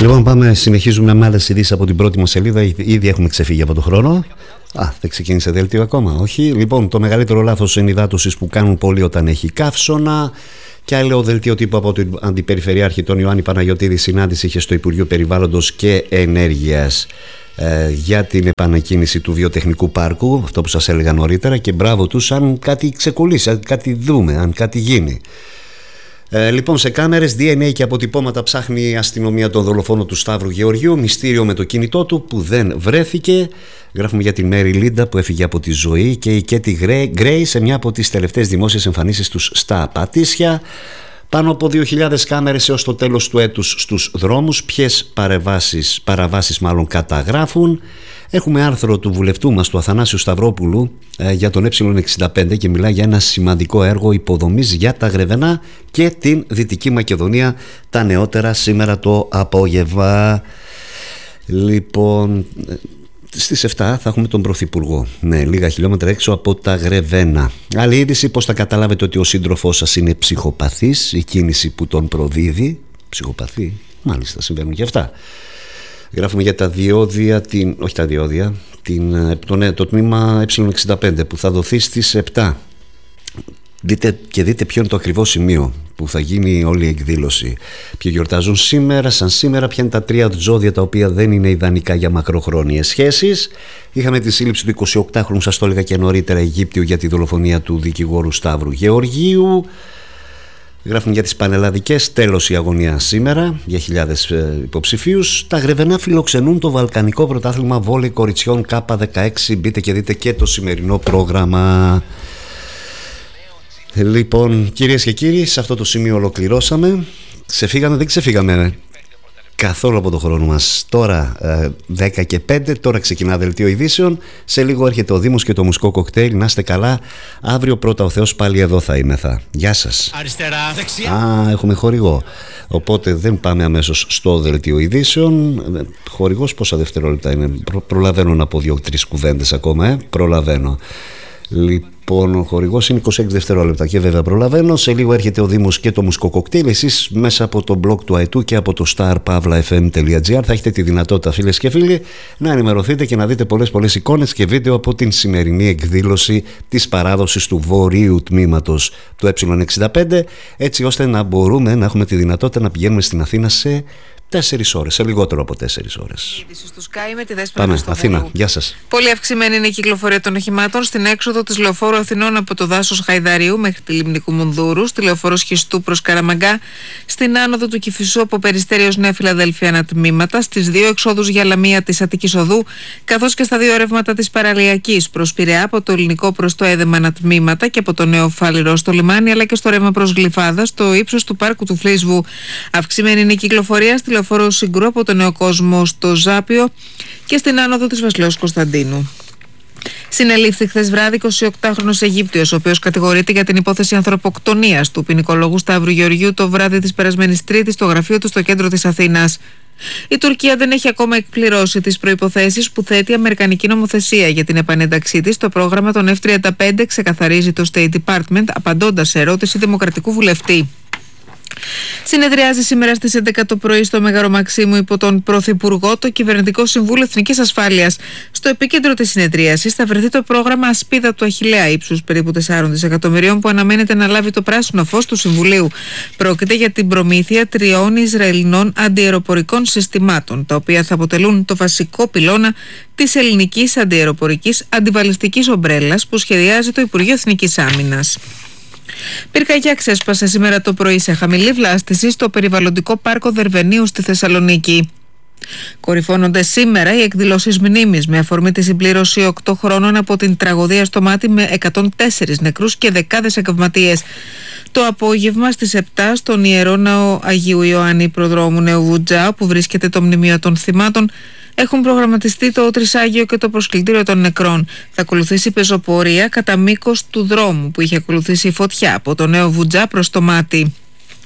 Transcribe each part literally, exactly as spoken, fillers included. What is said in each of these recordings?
Λοιπόν, πάμε, συνεχίζουμε με άλλες ειδήσεις από την πρώτη μας σελίδα. Ήδη έχουμε ξεφύγει από τον χρόνο. Α, δεν ξεκίνησε δελτίο ακόμα, όχι. Λοιπόν, το μεγαλύτερο λάθος ενυδάτωσης που κάνουν πολλοί όταν έχει καύσωνα. Και άλλο δελτίο τύπου από την Αντιπεριφερειάρχη τον Ιωάννη Παναγιωτήδη. Συνάντηση είχε στο Υπουργείο Περιβάλλοντος και Ενέργειας ε, για την επανεκκίνηση του βιοτεχνικού πάρκου. Αυτό που σας έλεγα νωρίτερα. Και μπράβο τους αν κάτι ξεκολλήσει, αν κάτι δούμε, αν κάτι γίνει. Ε, λοιπόν, σε κάμερες, ντι εν έι και αποτυπώματα ψάχνει η αστυνομία τον δολοφόνο του Σταύρου Γεωργίου. Μυστήριο με το κινητό του που δεν βρέθηκε. Γράφουμε για τη Μέρι Λίντα που έφυγε από τη ζωή και η Κέτι Γκρέι σε μια από τις τελευταίες δημόσιες εμφανίσεις τους στα Πατήσια. Πάνω από δύο χιλιάδες κάμερες έως το τέλος του έτους στους δρόμους. Ποιες παραβάσεις, παραβάσεις μάλλον καταγράφουν. Έχουμε άρθρο του βουλευτού μας, του Αθανάσιου Σταυρόπουλου, ε, για τον Ε εξήντα πέντε και μιλάει για ένα σημαντικό έργο υποδομής για τα Γρεβενά και την Δυτική Μακεδονία. Τα νεότερα σήμερα το απόγευμα. Λοιπόν, στις επτά θα έχουμε τον Πρωθυπουργό. Ναι, λίγα χιλιόμετρα έξω από τα Γρεβένα. Άλλη είδηση, πώς θα καταλάβετε ότι ο σύντροφός σας είναι ψυχοπαθής, η κίνηση που τον προδίδει. Ψυχοπαθή, μάλιστα συμβαίνουν και αυτά. Γράφουμε για τα διόδια, την, όχι τα διόδια, την, το, ναι, το τμήμα Ε εξήντα πέντε που θα δοθεί στις επτά. Δείτε και δείτε ποιο είναι το ακριβό σημείο που θα γίνει όλη η εκδήλωση. Ποιοι γιορτάζουν σήμερα, σαν σήμερα, ποια είναι τα τρία ζώδια τα οποία δεν είναι ιδανικά για μακροχρόνιες σχέσεις. Είχαμε τη σύλληψη του εικοσιοκτάχρονου, σας το έλεγα και νωρίτερα, Αιγύπτιου για τη δολοφονία του δικηγόρου Σταύρου Γεωργίου. Γράφουν για τις πανελλαδικές, τέλος η αγωνία σήμερα για χιλιάδες ε, υποψηφίους. Τα Γρεβενά φιλοξενούν το Βαλκανικό Πρωτάθλημα Βόλεϊ Κοριτσιών Κάπα δεκαέξι. Μπείτε και δείτε και το σημερινό πρόγραμμα. Λοιπόν, κυρίες και κύριοι, σε αυτό το σημείο ολοκληρώσαμε. Ξεφύγαμε, δεν ξεφύγαμε καθόλου από το χρόνο μας. Τώρα ε, δέκα και πέντε, τώρα ξεκινά δελτίο ειδήσεων. Σε λίγο έρχεται ο Δήμος και το μουσικό κοκτέιλ. Να είστε καλά. Αύριο πρώτα ο Θεός πάλι εδώ θα είμαι. Θα. Γεια σας. Αριστερά, δεξιά. Α, έχουμε χορηγό. Οπότε δεν πάμε αμέσως στο δελτίο ειδήσεων. Χορηγός πόσα δευτερόλεπτα είναι? Προ, προλαβαίνω να πω δύο-τρεις κουβέντες ακόμα. Ε. Προλαβαίνω. Λοιπόν, ο χορηγός είναι είκοσι έξι δευτερόλεπτα και βέβαια προλαβαίνω. Σε λίγο έρχεται ο Δήμος και το μουσικό κοκτέιλ. Εσείς μέσα από το blog του Αετού και από το star pavla f m dot g r θα έχετε τη δυνατότητα, φίλες και φίλοι, να ενημερωθείτε και να δείτε πολλές πολλές εικόνες και βίντεο από την σημερινή εκδήλωση της παράδοσης του βορείου τμήματος του Ε εξήντα πέντε, έτσι ώστε να μπορούμε να έχουμε τη δυνατότητα να πηγαίνουμε στην Αθήνα σε τέσσερις ώρες, σε λιγότερο από τέσσερις ώρες. Πάμε, Αθήνα, γεια σας. Πολύ αυξημένη είναι η κυκλοφορία των οχημάτων στην έξοδο της Λεωφόρου Αθηνών από το δάσος Χαϊδαρίου μέχρι τη Λιμνικού Μουνδούρου, στη Λεωφόρο Σχιστού προς Καραμαγκά, στην άνοδο του Κηφισού από Περιστέρι ως Νέα Φιλαδέλφια ανατμήματα, στις δύο εξόδους για Λαμία της Αττικής Οδού, καθώς και στα δύο ρεύματα της Παραλιακής προς Πειραιά από το Ελληνικό προς το Έδεμα ανατμήματα και από το Νέο Φάληρο στο λιμάνι, αλλά και στο ρεύμα προς Γλυφάδα, στο ύψος του πάρκου του Φλίσβου. Αυξημένη είναι η κυκλοφορία στη Λεωφόρο Συγκρού από το Νέο Κόσμο στο Ζάπιο και στην άνοδο της Βασιλέως Κωνσταντίνου. Συνελήφθη χθες βράδυ εικοσιοκτάχρονος Αιγύπτιος, ο οποίος κατηγορείται για την υπόθεση ανθρωποκτονίας του ποινικολόγου Σταύρου Γεωργίου το βράδυ της περασμένης Τρίτης στο γραφείο του στο κέντρο της Αθήνας. Η Τουρκία δεν έχει ακόμα εκπληρώσει τις προϋποθέσεις που θέτει η αμερικανική νομοθεσία για την επανένταξή της στο πρόγραμμα των Εφ τριάντα πέντε, ξεκαθαρίζει το State Department, απαντώντας σε ερώτηση δημοκρατικού βουλευτή. Συνεδριάζει σήμερα στις έντεκα το πρωί στο Μέγαρο Μαξίμου υπό τον Πρωθυπουργό το Κυβερνητικό Συμβούλιο Εθνικής Ασφάλειας. Στο επίκεντρο της συνεδρίασης θα βρεθεί το πρόγραμμα Ασπίδα του Αχιλλέα ύψους περίπου τεσσάρων δισεκατομμυρίων που αναμένεται να λάβει το πράσινο φως του Συμβουλίου. Πρόκειται για την προμήθεια τριών Ισραηλινών αντιαεροπορικών συστημάτων, τα οποία θα αποτελούν το βασικό πυλώνα της ελληνικής αντιαεροπορικής αντιβαλιστικής ομπρέλας που σχεδιάζει το Υπουργείο Εθνικής Άμυνας. Πυρκαγιά ξέσπασε σήμερα το πρωί σε χαμηλή βλάστηση στο περιβαλλοντικό πάρκο Δερβενίου στη Θεσσαλονίκη. Κορυφώνονται σήμερα οι εκδηλώσεις μνήμης με αφορμή τη συμπλήρωση οκτώ χρόνων από την τραγωδία στο Μάτι με εκατόν τέσσερις νεκρούς και δεκάδες εκαυματίες. Το απόγευμα στις επτά στον Ιερό Ναό Αγίου Ιωάννη Προδρόμου Νέου Βουτζά, που βρίσκεται το μνημείο των θυμάτων, έχουν προγραμματιστεί το τρισάγιο και το προσκλητήριο των νεκρών. Θα ακολουθήσει πεζοπορία κατά μήκος του δρόμου που είχε ακολουθήσει η φωτιά από το Νέο Βουτζά προς το Μάτι.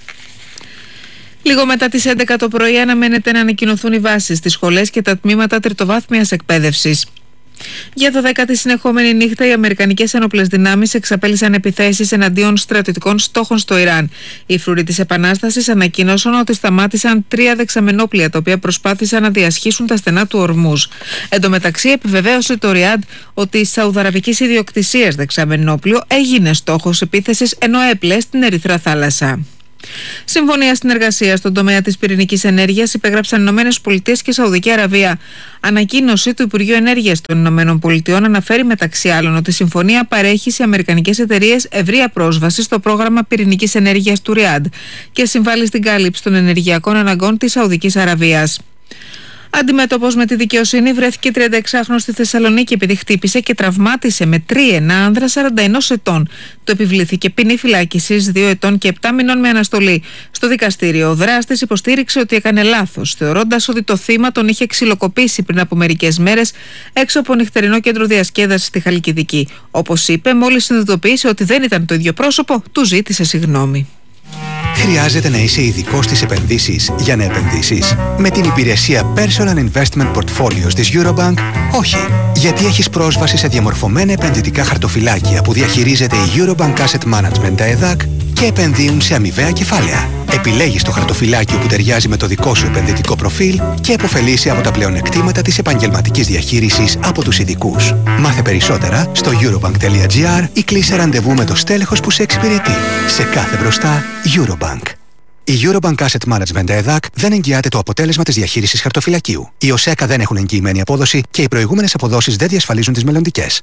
Λίγο μετά τις έντεκα το πρωί αναμένεται να ανακοινωθούν οι βάσεις στις σχολές και τα τμήματα τριτοβάθμιας εκπαίδευσης. Για το δέκατη συνεχόμενη νύχτα, οι αμερικανικές ένοπλες δυνάμεις εξαπέλυσαν επιθέσεις εναντίον στρατιωτικών στόχων στο Ιράν. Οι φρουροί της Επανάστασης ανακοίνωσαν ότι σταμάτησαν τρία δεξαμενόπλια τα οποία προσπάθησαν να διασχίσουν τα στενά του Ορμούζ. Εν τω μεταξύ, επιβεβαίωσε το Ριάντ ότι η σαουδαραβικής ιδιοκτησίας δεξαμενόπλιο έγινε στόχος επίθεσης ενώ έπλε στην Ερυθρά θάλασσα. Συμφωνία συνεργασίας στον τομέα της πυρηνικής ενέργειας υπέγραψαν Ηνωμένες Πολιτείες και Σαουδική Αραβία. Ανακοίνωση του Υπουργείου Ενέργειας των Ηνωμένων Πολιτειών αναφέρει μεταξύ άλλων ότι η συμφωνία παρέχει σε αμερικανικές εταιρείες ευρεία πρόσβαση στο πρόγραμμα πυρηνικής ενέργειας του Ριάντ και συμβάλλει στην κάλυψη των ενεργειακών αναγκών της Σαουδικής Αραβίας. Αντιμέτωπος με τη δικαιοσύνη βρέθηκε τριανταεξάχρονος στη Θεσσαλονίκη επειδή χτύπησε και τραυμάτισε με τρία ένα άνδρα σαράντα ενός ετών. Του επιβλήθηκε ποινή φυλάκισης δύο ετών και επτά μηνών με αναστολή. Στο δικαστήριο, ο δράστης υποστήριξε ότι έκανε λάθος, θεωρώντας ότι το θύμα τον είχε ξυλοκοπήσει πριν από μερικές μέρες έξω από νυχτερινό κέντρο διασκέδασης στη Χαλκιδική. Όπως είπε, μόλις συνειδητοποίησε ότι δεν ήταν το ίδιο πρόσωπο, του ζήτησε συγγνώμη. Χρειάζεται να είσαι ειδικός στις επενδύσεις για να επενδύσεις? Με την υπηρεσία Personal Investment Portfolios της Eurobank, όχι. Γιατί έχεις πρόσβαση σε διαμορφωμένα επενδυτικά χαρτοφυλάκια που διαχειρίζεται η Eurobank Asset Management, τα ΕΔΑΚ, και επενδύουν σε αμοιβαία κεφάλαια. Επιλέγεις το χαρτοφυλάκιο που ταιριάζει με το δικό σου επενδυτικό προφίλ και επωφελείσαι από τα πλεονεκτήματα της επαγγελματικής διαχείρισης από τους ειδικούς. Μάθε περισσότερα στο eurobank.gr ή κλείσε ραντεβού με το στέλεχος που σε εξυπηρετεί. Σε κάθε μπροστά, Eurobank. Η Eurobank Asset Management ΕΔΑΚ δεν εγγυάται το αποτέλεσμα της διαχείρισης χαρτοφυλακίου. Οι ΟΣΕΚΑ δεν έχουν εγγυημένη απόδοση και οι προηγούμενες αποδόσεις δεν διασφαλίζουν τις μελλοντικές.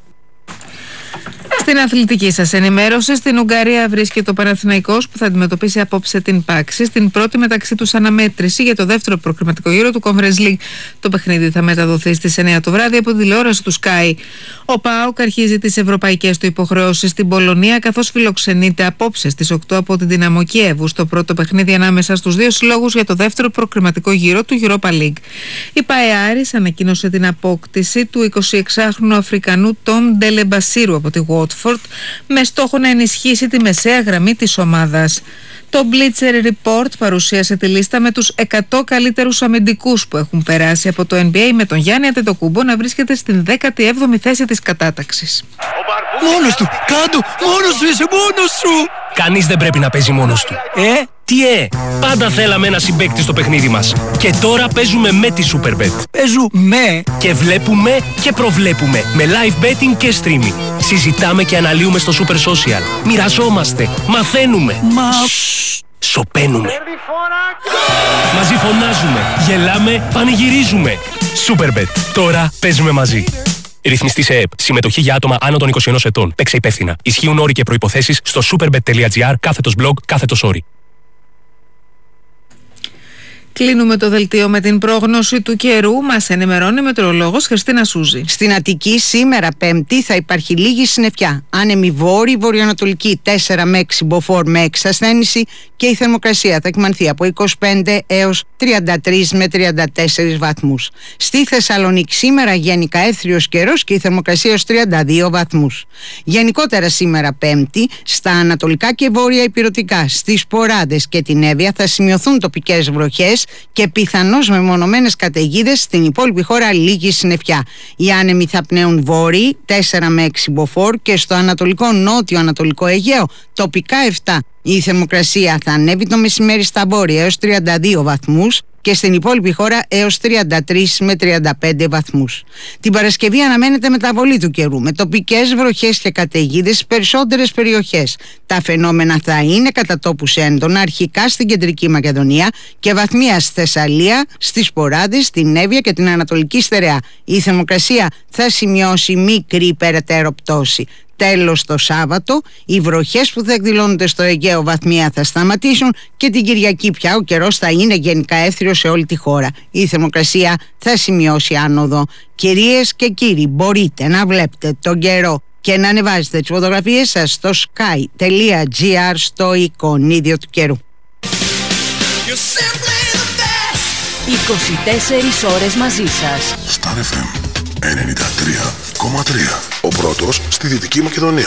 Στην αθλητική σας ενημέρωση, στην Ουγγαρία βρίσκεται ο Παναθηναϊκός που θα αντιμετωπίσει απόψε την Πάξη στην πρώτη μεταξύ τους αναμέτρηση για το δεύτερο προκριματικό γύρο του Conference League. Το παιχνίδι θα μεταδοθεί στις εννιά το βράδυ από τη τηλεόραση του Sky. Ο ΠΑΟΚ αρχίζει τις ευρωπαϊκές του υποχρεώσεις στην Πολωνία, καθώς φιλοξενείται απόψε στις οκτώ από την Δυναμό Κιέβου στο πρώτο παιχνίδι ανάμεσα στους δύο συλλόγους για το δεύτερο προκριματικό γύρο του Europa League. Η ΠΑΕΑΡΙΣ ανακοίνωσε την απόκτηση του εικοσιεξάχρονου Αφρικανού Τόμ Ντελεμπασίρου από τη Watford με στόχο να ενισχύσει τη μεσαία γραμμή της ομάδας. Το Bleacher Report παρουσίασε τη λίστα με τους εκατό καλύτερους αμυντικούς που έχουν περάσει από το N B A, με τον Γιάννη Αντετοκούμπο να βρίσκεται στην δέκατη έβδομη θέση της κατάταξης. Μόνος του! Κάντο! Μόνος σου είσαι! Μόνος σου! Κανείς δεν πρέπει να παίζει μόνος του. Ε? Τι ε! Πάντα θέλαμε ένα συμπαίκτη στο παιχνίδι μας. Και τώρα παίζουμε με τη Superbet. Παίζουμε! Και βλέπουμε και προβλέπουμε με live betting και streaming. Συζητάμε και αναλύουμε στο Super Social. Μοιραζόμαστε, μαθαίνουμε. Μα... Σωπαίνουμε. Μαζί φωνάζουμε, γελάμε, πανηγυρίζουμε. Superbet. Τώρα παίζουμε μαζί. Ρυθμιστή σε ΕΕΠ. Συμμετοχή για άτομα άνω των είκοσι ενός ετών. Παίξε υπεύθυνα. Ισχύουν όροι και προϋποθέσεις στο superbet.gr κάθετος blog κάθετος όρι. Κλείνουμε το δελτίο με την πρόγνωση του καιρού. Μας ενημερώνει η μετεωρολόγος Χριστίνα Σούζη. Στην Αττική σήμερα Πέμπτη θα υπάρχει λίγη συννεφιά. Άνεμη βόρη, βορειοανατολική τέσσερα με έξι μποφόρ με εξασθένηση και η θερμοκρασία θα εκμανθεί από είκοσι πέντε έως τριάντα τρεις με τριάντα τέσσερις βαθμούς. Στη Θεσσαλονίκη σήμερα γενικά έθριος καιρός και η θερμοκρασία έως τριάντα δύο βαθμούς. Γενικότερα σήμερα Πέμπτη στα ανατολικά και βόρεια ηπειρωτικά, στις Ποράδες και την Εύβοια θα σημειωθούν τοπικές βροχές και πιθανώς μεμονωμένες καταιγίδες. Στην υπόλοιπη χώρα λίγη συννεφιά. Οι άνεμοι θα πνέουν βόρειοι τέσσερα με έξι μποφόρ και στο ανατολικό νότιο ανατολικό Αιγαίο τοπικά επτά. Η θερμοκρασία θα ανέβει το μεσημέρι στα βόρεια έως τριάντα δύο βαθμούς και στην υπόλοιπη χώρα έως τριάντα τρεις με τριάντα πέντε βαθμούς. Την Παρασκευή αναμένεται μεταβολή του καιρού με τοπικές βροχές και καταιγίδες στις περισσότερες περιοχές. Τα φαινόμενα θα είναι κατά τόπους έντονα αρχικά στην κεντρική Μακεδονία και βαθμία στη Θεσσαλία, στις Ποράδες, στην Εύβοια και την Ανατολική Στερεά. Η θερμοκρασία θα σημειώσει μικρή περαιτέρω πτώση. Τέλος το Σάββατο, οι βροχές που θα εκδηλώνονται στο Αιγαίο βαθμία θα σταματήσουν και την Κυριακή πια ο καιρός θα είναι γενικά έθριος σε όλη τη χώρα. Η θερμοκρασία θα σημειώσει άνοδο. Κυρίες και κύριοι, μπορείτε να βλέπετε τον καιρό και να ανεβάζετε τις φωτογραφίες σας στο sky.gr στο εικονίδιο του καιρού. είκοσι τέσσερις ώρες μαζί σας. Star εφ εμ ενενήντα τρία κόμμα τρία. Ο πρώτος στη Δυτική Μακεδονία.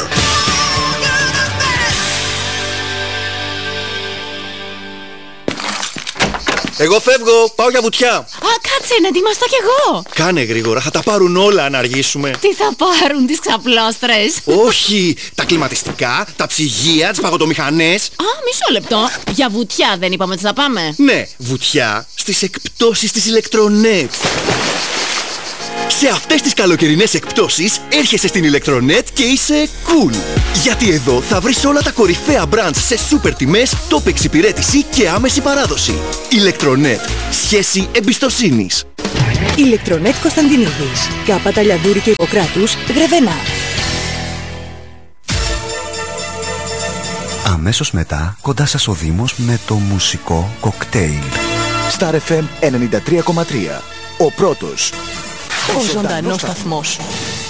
Εγώ φεύγω, πάω για βουτιά. Α, κάτσε να ετοιμαστώ κι εγώ. Κάνε γρήγορα, θα τα πάρουν όλα αν αργήσουμε. Τι θα πάρουν, τις ξαπλώστρες? Όχι, τα κλιματιστικά, τα ψυγεία, τις παγωτομηχανές. Α, μισό λεπτό. Για βουτιά δεν είπαμε ότι θα πάμε? Ναι, βουτιά στις εκπτώσεις της Ηλεκτρονέτ. Σε αυτές τις καλοκαιρινές εκπτώσεις έρχεσαι στην Ηλεκτρονέτ και είσαι cool. Γιατί εδώ θα βρεις όλα τα κορυφαία brands σε σούπερ τιμές, top εξυπηρέτηση και άμεση παράδοση. Ηλεκτρονέτ. Σχέση εμπιστοσύνης. Ηλεκτρονέτ Κωνσταντινίδης. Κάπα Λιαδούρη και Ιπποκράτους, Γρεβενά. Αμέσως μετά, κοντά σας ο Δήμος με το μουσικό κοκτέιλ. Star εφ εμ ενενήντα τρία κόμμα τρία. Ο πρώτος. Ο ζωντανός σταθμός.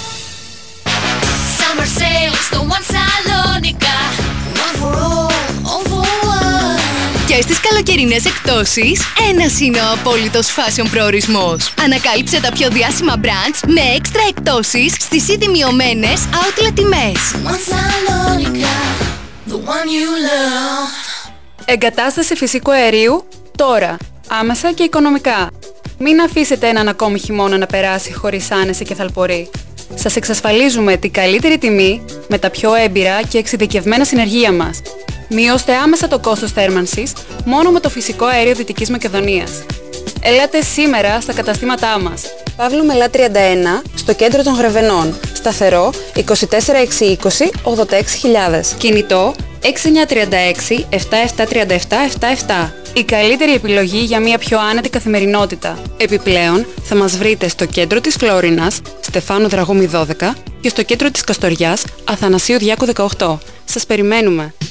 Summer sale στο One Salonica. One for all, all for one. Και στις καλοκαιρινές εκπτώσεις, ένας είναι ο απόλυτος fashion προορισμός. Ανακάλυψε τα πιο διάσημα brands με έξτρα εκπτώσεις στις ήδη μειωμένες outlet τιμές. One Salonica, the one you love. Εγκατάσταση φυσικού αερίου τώρα, άμεσα και οικονομικά. Μην αφήσετε έναν ακόμη χειμώνα να περάσει χωρίς άνεση και θαλπορή. Σας εξασφαλίζουμε την καλύτερη τιμή με τα πιο έμπειρα και εξειδικευμένα συνεργεία μας. Μειώστε άμεσα το κόστος θέρμανσης μόνο με το φυσικό αέριο Δυτικής Μακεδονίας. Ελάτε σήμερα στα καταστήματά μας. Παύλου Μελά τριάντα ένα, στο κέντρο των Γρεβενών. Σταθερό είκοσι τέσσερα εξακόσια είκοσι ογδόντα έξι χιλιάδες. Κινητό έξι εννιά τρία έξι επτά επτά τρία επτά επτά επτά. Η καλύτερη επιλογή για μια πιο άνετη καθημερινότητα. Επιπλέον, θα μας βρείτε στο κέντρο της Φλόρινας, Στεφάνου Δραγούμη δώδεκα και στο κέντρο της Καστοριάς, Αθανασίου Διάκου δεκαοκτώ. Σας περιμένουμε!